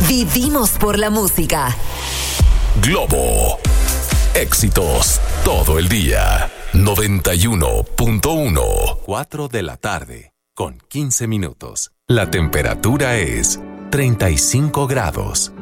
Vivimos por la música. Globo. Éxitos todo el día. 91.1. 4 de la tarde, con 15 minutos. La temperatura es 35 grados.